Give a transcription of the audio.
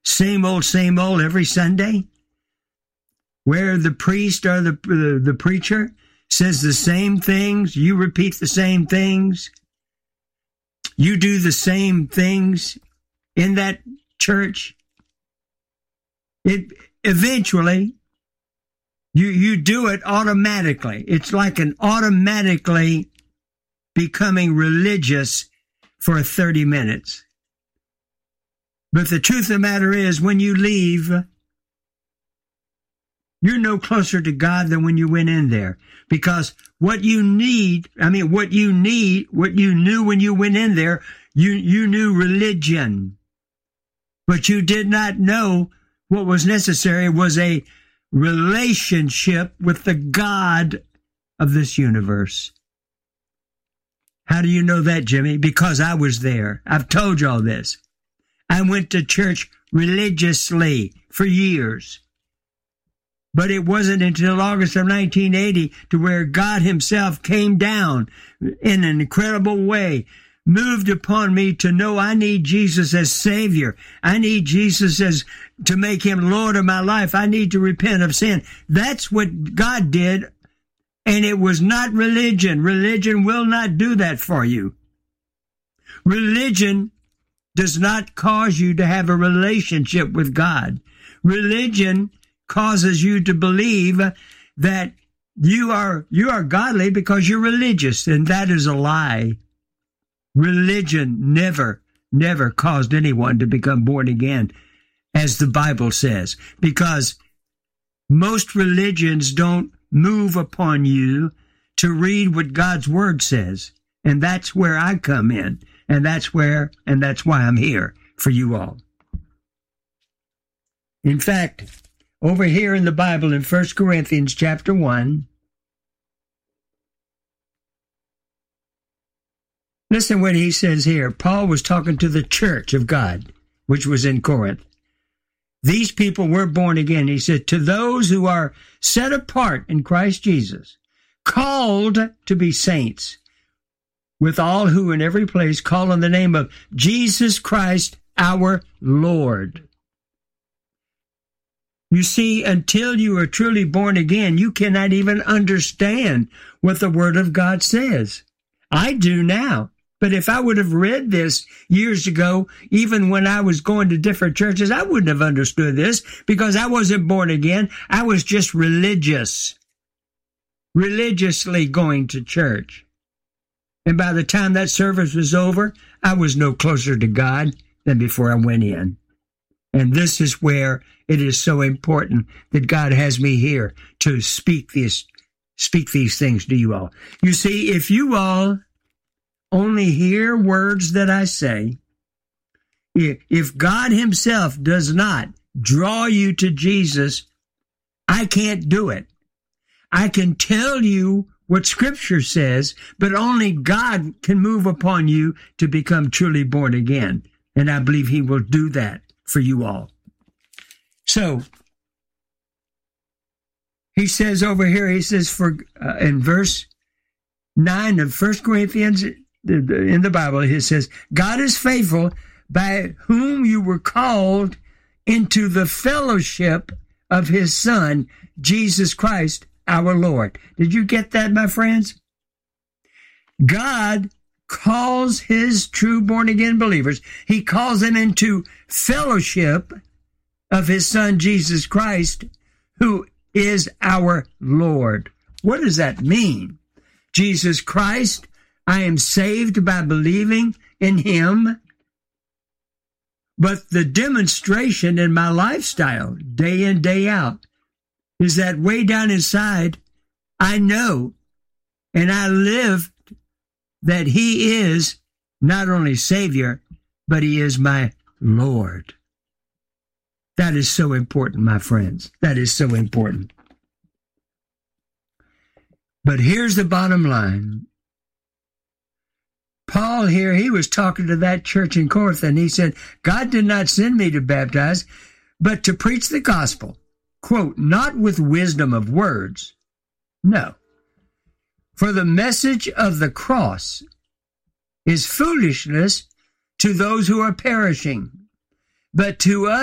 same old every Sunday, where the priest or the preacher says the same things, you repeat the same things, you do the same things in that church, it eventually you do it automatically. It's like an automatically becoming religious for 30 minutes. But the truth of the matter is, when you leave, you're no closer to God than when you went in there. Because what you knew when you went in there, you knew religion. But you did not know what was necessary was a relationship with the God of this universe. How do you know that, Jimmy? Because I was there. I've told you all this. I went to church religiously for years. But it wasn't until August of 1980 to where God himself came down in an incredible way, moved upon me to know I need Jesus as Savior. I need Jesus to make him Lord of my life. I need to repent of sin. That's what God did, and it was not religion. Religion will not do that for you. Religion does not cause you to have a relationship with God. Religion causes you to believe that you are godly because you're religious, and that is a lie. Religion never caused anyone to become born again, as the Bible says, because most religions don't move upon you to read what God's Word says, and that's where I come in, and that's why I'm here for you all. In fact, over here in the Bible in 1 Corinthians chapter 1, listen what he says here. Paul was talking to the church of God, which was in Corinth. These people were born again. He said, to those who are set apart in Christ Jesus, called to be saints, with all who in every place call on the name of Jesus Christ our Lord. You see, until you are truly born again, you cannot even understand what the Word of God says. I do now. But if I would have read this years ago, even when I was going to different churches, I wouldn't have understood this because I wasn't born again. I was just religiously going to church. And by the time that service was over, I was no closer to God than before I went in. And this is where it is so important that God has me here to speak these things to you all. You see, if you all only hear words that I say, if God himself does not draw you to Jesus, I can't do it. I can tell you what Scripture says, but only God can move upon you to become truly born again. And I believe he will do that for you all. So, he says over here, he says in verse 9 of 1 Corinthians, in the Bible, it says, God is faithful, by whom you were called into the fellowship of his Son, Jesus Christ, our Lord. Did you get that, my friends? God calls his true born-again believers, he calls them into fellowship of his Son, Jesus Christ, who is our Lord. What does that mean? Jesus Christ, I am saved by believing in him, but the demonstration in my lifestyle, day in, day out, is that way down inside, I know and I live that he is not only Savior, but he is my Lord. That is so important, my friends. That is so important. But here's the bottom line. Paul here, he was talking to that church in Corinth, and he said, God did not send me to baptize, but to preach the gospel, quote, not with wisdom of words. No. For the message of the cross is foolishness to those who are perishing, but to us